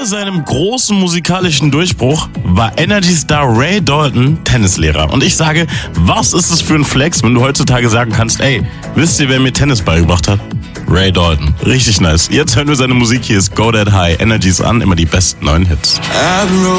seinem großen musikalischen Durchbruch war Energy-Star Ray Dalton Tennislehrer. Und ich sage, was ist es für ein Flex, wenn du heutzutage sagen kannst, ey, wisst ihr, wer mir Tennis beigebracht hat? Ray Dalton. Richtig nice. Jetzt hören wir seine Musik. Hier ist Go That High. Energies an, immer die besten neuen Hits.